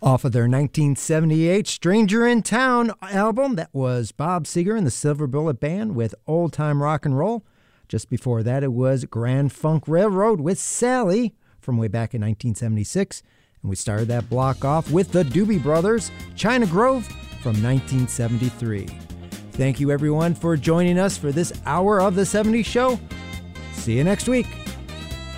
Off of their 1978 Stranger in Town album, that was Bob Seger and the Silver Bullet Band with Old Time Rock and Roll. Just before that, it was Grand Funk Railroad with Sally from way back in 1976. And we started that block off with the Doobie Brothers, China Grove from 1973. Thank you, everyone, for joining us for this hour of the 70s show. See you next week.